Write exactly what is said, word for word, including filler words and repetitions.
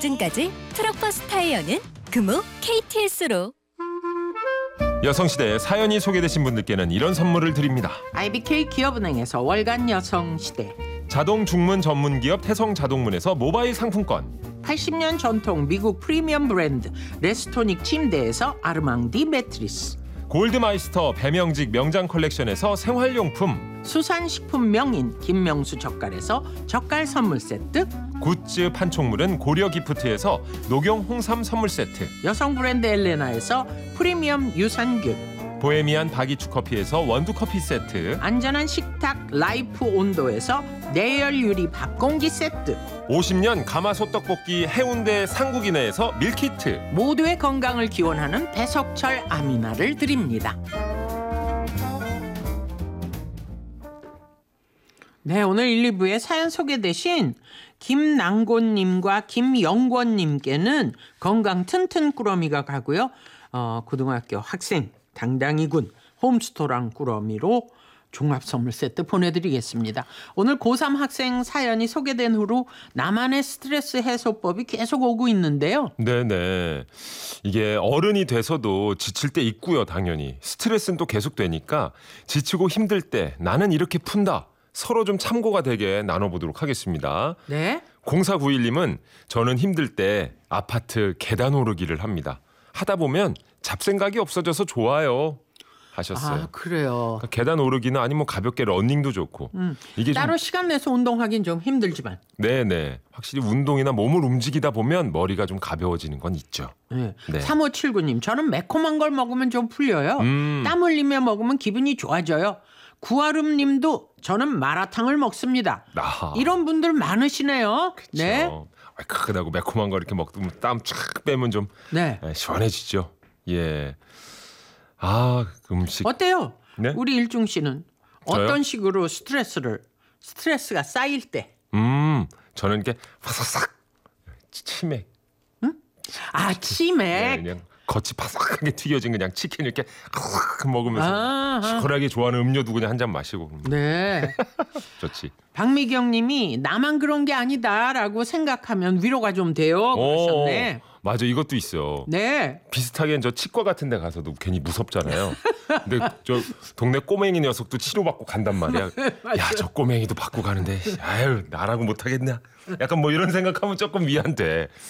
지금까지 트럭버스 타이어는 금호 케이티에스로. 여성시대에 사연이 소개되신 분들께는 이런 선물을 드립니다. 아이비케이 기업은행에서 월간 여성시대, 자동 중문 전문기업 태성자동문에서 모바일 상품권, 팔십 년 전통 미국 프리미엄 브랜드 레스토닉 침대에서 아르망디 매트리스, 골드마이스터 배명직 명장 컬렉션에서 생활용품, 수산식품 명인 김명수 젓갈에서 젓갈 선물 세트, 굿즈 판촉물은 고려기프트에서 녹용 홍삼 선물 세트, 여성 브랜드 엘레나에서 프리미엄 유산균, 보헤미안 바기추 커피에서 원두 커피 세트, 안전한 식탁 라이프 온도에서 내열 유리 밥공기 세트, 오십 년 가마솥 떡볶이 해운대 상국이네에서 밀키트, 모두의 건강을 기원하는 배석철 아미나를 드립니다. 네, 오늘 일, 이 부에 사연 소개되신 김낭곤님과 김영권님께는 건강 튼튼 꾸러미가 가고요. 어, 고등학교 학생 당당이군 홈스토랑 꾸러미로 종합 선물 세트 보내드리겠습니다. 오늘 고삼 학생 사연이 소개된 후로 나만의 스트레스 해소법이 계속 오고 있는데요. 네네. 이게 어른이 돼서도 지칠 때 있고요, 당연히. 스트레스는 또 계속되니까 지치고 힘들 때 나는 이렇게 푼다. 서로 좀 참고가 되게 나눠보도록 하겠습니다. 네. 공사구일님은 저는 힘들 때 아파트 계단 오르기를 합니다. 하다 보면 잡생각이 없어져서 좋아요. 하셨어요. 아, 그래요. 그러니까 계단 오르기는 아니면 뭐 가볍게 러닝도 좋고. 음, 이게 따로 좀, 시간 내서 운동하긴 좀 힘들지만. 네네. 확실히 운동이나 몸을 움직이다 보면 머리가 좀 가벼워지는 건 있죠. 네. 네. 삼오칠구님 저는 매콤한 걸 먹으면 좀 풀려요. 음. 땀 흘리며 먹으면 기분이 좋아져요. 구아름님도 저는 마라탕을 먹습니다. 아하. 이런 분들 많으시네요. 네. 얼큰하고 매콤한 거 이렇게 먹으면 땀 쫙 빼면 좀 네. 시원해지죠. 예. 아, 그 음식. 어때요? 네? 우리 일중 씨는 저요? 어떤 식으로 스트레스를 스트레스가 쌓일 때? 음, 저는 이렇게 바삭삭 치맥. 아, 치맥. 네, 그냥 겉이 바삭하게 튀겨진 그냥 치킨 이렇게 먹으면서 아, 아. 시원하게 좋아하는 음료도 그냥 한 잔 마시고 네. 좋지. 박미경 님이 나만 그런 게 아니다라고 생각하면 위로가 좀 돼요. 그러셨네. 오, 맞아, 이것도 있어. 네. 비슷하게 저 치과 같은 데 가서도 괜히 무섭잖아요. 근데 저 동네 꼬맹이 녀석도 치료받고 간단 말이야. 야, 저 꼬맹이도 받고 가는데 아유, 나라고 못하겠냐. 약간 뭐 이런 생각하면 조금 위안돼.